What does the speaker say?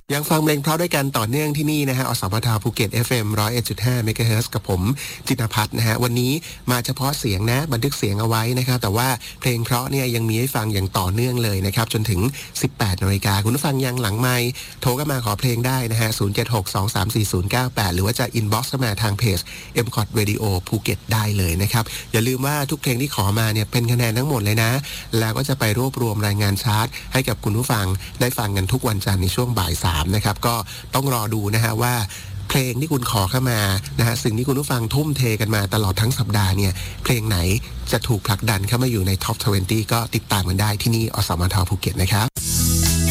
ยังฟังเพลงเพราะด้วยกันต่อเนื่องที่นี่นะฮะอสมทภูเก็ต FM 101.5 เมกะเฮิรตซ์กับผมจินภัทรนะฮะวันนี้มาเฉพาะเสียงนะบันทึกเสียงเอาไว้นะครับแต่ว่าเพลงเพราะเนี่ยยังมีให้ฟังอย่างต่อเนื่องเลยนะครับจนถึง 18 นาฬิกาคุณผู้ฟังยังหลังไมค์โทรก็มาขอเพลงได้นะฮะ 076234098 หรือว่าจะอินบ็อกซ์มาทางเพจ MCOT Radio ภูเก็ตได้เลยนะครับอย่าลืมว่าทุกเพลงที่ขอมาเนี่ยเป็นคะแนนทั้งหมดเลยนะแล้วก็จะไปรวบรวมรายงานชาร์ตให้กับคุณผู้ฟังได้ฟังกันทุกวันจันทร์ในช่วงบ่าย3นะครับก็ต้องรอดูนะฮะว่าเพลงที่คุณขอเข้ามานะฮะสิ่งที่คุณผู้ฟังทุ่มเทกันมาตลอดทั้งสัปดาห์เนี่ยเพลงไหนจะถูกผลักดันเข้ามาอยู่ในท็อป 20 ก็ติดตามกันได้ที่นี่อสมทภูเก็ตนะครับ